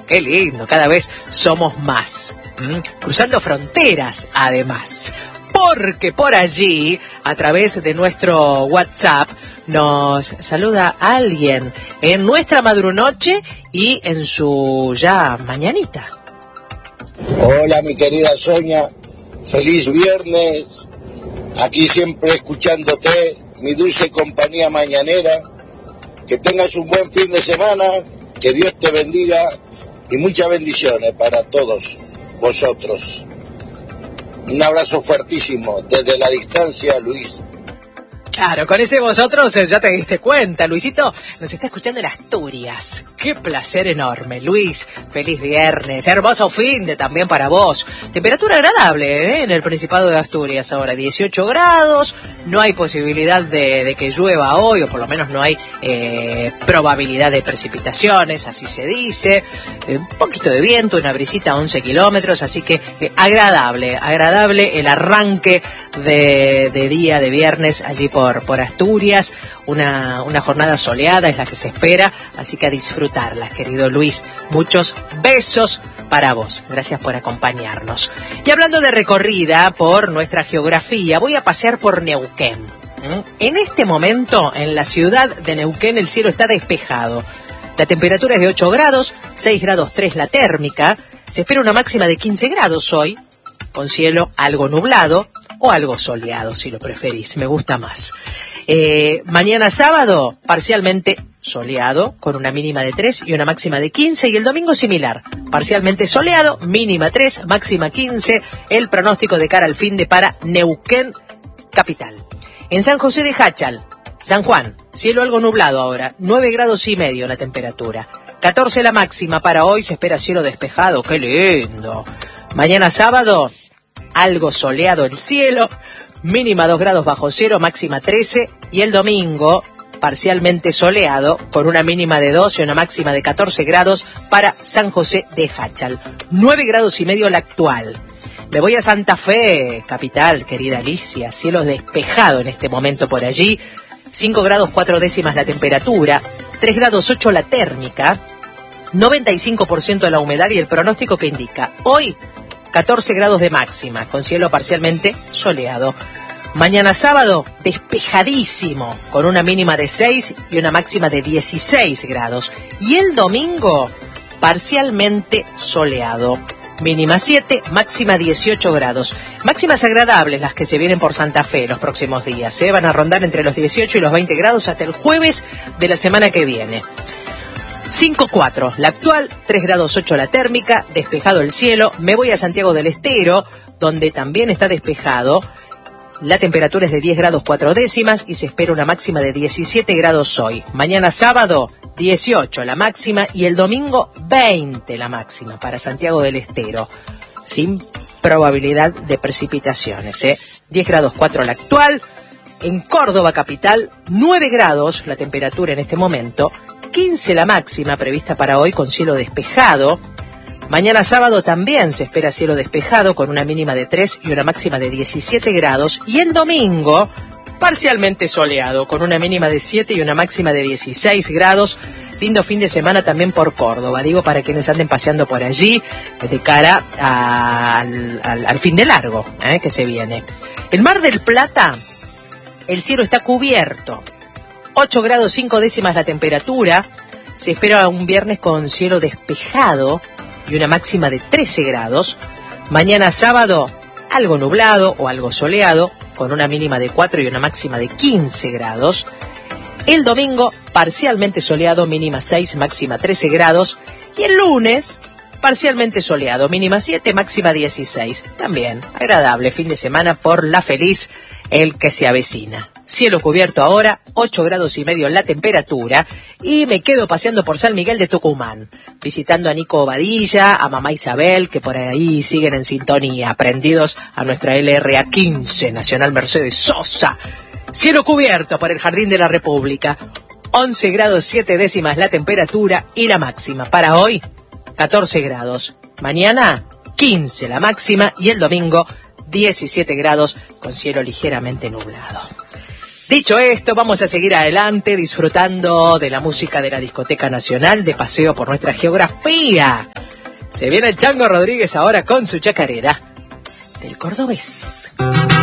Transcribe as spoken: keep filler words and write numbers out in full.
qué lindo, cada vez somos más, ¿m? Cruzando fronteras además, porque por allí, a través de nuestro WhatsApp, nos saluda alguien en nuestra madrunoche y en su ya mañanita. Hola mi querida Sonia, feliz viernes, aquí siempre escuchándote, mi dulce compañía mañanera, que tengas un buen fin de semana, que Dios te bendiga y muchas bendiciones para todos vosotros. Un abrazo fuertísimo desde la distancia, Luis. Claro, con ese vosotros ya te diste cuenta. Luisito nos está escuchando en Asturias. Qué placer enorme, Luis. Feliz viernes. Hermoso fin de también para vos. Temperatura agradable, ¿eh? En el Principado de Asturias ahora, dieciocho grados. No hay posibilidad de, de que llueva hoy, o por lo menos no hay eh, probabilidad de precipitaciones, así se dice. Eh, un poquito de viento, una brisita a once kilómetros, así que eh, agradable, agradable el arranque de, de día de viernes allí por Por, por Asturias, una, una jornada soleada es la que se espera, así que a disfrutarla, querido Luis. Muchos besos para vos, gracias por acompañarnos. Y hablando de recorrida por nuestra geografía, voy a pasear por Neuquén. ¿Mm? En este momento, en la ciudad de Neuquén, el cielo está despejado. La temperatura es de ocho grados, seis grados tres la térmica, se espera una máxima de quince grados hoy, con cielo algo nublado, o algo soleado, si lo preferís, me gusta más. Eh, mañana sábado, parcialmente soleado, con una mínima de tres y una máxima de quince, y el domingo similar, parcialmente soleado, mínima tres, máxima quince, el pronóstico de cara al fin de para Neuquén capital. En San José de Jáchal, San Juan, cielo algo nublado ahora, nueve grados y medio la temperatura, catorce la máxima para hoy, se espera cielo despejado, qué lindo. Mañana sábado, algo soleado el cielo, mínima dos grados bajo cero, máxima trece, y el domingo parcialmente soleado, con una mínima de dos y una máxima de catorce grados para San José de Jáchal. nueve grados y medio la actual. Me voy a Santa Fe, capital, querida Alicia, cielo despejado en este momento por allí, cinco grados cuatro décimas la temperatura, tres grados ocho la térmica, noventa y cinco por ciento de la humedad y el pronóstico que indica hoy catorce grados de máxima, con cielo parcialmente soleado. Mañana sábado, despejadísimo, con una mínima de seis y una máxima de dieciséis grados. Y el domingo, parcialmente soleado. Mínima siete, máxima dieciocho grados. Máximas agradables las que se vienen por Santa Fe los próximos días. ¿eh? Van a rondar entre los dieciocho y los veinte grados hasta el jueves de la semana que viene. cinco cuatro, la actual, tres grados ocho la térmica, despejado el cielo. Me voy a Santiago del Estero, donde también está despejado. La temperatura es de diez grados cuatro décimas y se espera una máxima de diecisiete grados hoy. Mañana sábado, dieciocho la máxima y el domingo veinte la máxima para Santiago del Estero, sin probabilidad de precipitaciones. ¿eh? diez grados cuatro la actual. En Córdoba capital, nueve grados la temperatura en este momento, quince la máxima prevista para hoy con cielo despejado. Mañana sábado también se espera cielo despejado con una mínima de tres y una máxima de diecisiete grados. Y el domingo, parcialmente soleado con una mínima de siete y una máxima de dieciséis grados. Lindo fin de semana también por Córdoba, digo, para quienes anden paseando por allí de cara a, al, al, al fin de largo ¿eh? que se viene. El Mar del Plata, el cielo está cubierto. ocho grados cinco décimas la temperatura, se espera un viernes con cielo despejado y una máxima de trece grados. Mañana sábado, algo nublado o algo soleado, con una mínima de cuatro y una máxima de quince grados. El domingo, parcialmente soleado, mínima seis, máxima trece grados. Y el lunes, parcialmente soleado, mínima siete, máxima dieciséis. También agradable fin de semana por la feliz, el que se avecina. Cielo cubierto ahora, ocho grados y medio la temperatura, y me quedo paseando por San Miguel de Tucumán, visitando a Nico Badilla, a mamá Isabel, que por ahí siguen en sintonía, prendidos a nuestra L R A quince, Nacional Mercedes Sosa. Cielo cubierto por el Jardín de la República, once grados siete décimas la temperatura, y la máxima para hoy, catorce grados. Mañana, quince la máxima, y el domingo, diecisiete grados, con cielo ligeramente nublado. Dicho esto, vamos a seguir adelante disfrutando de la música de la Discoteca Nacional, de paseo por nuestra geografía. Se viene el Chango Rodríguez ahora con su chacarera del cordobés.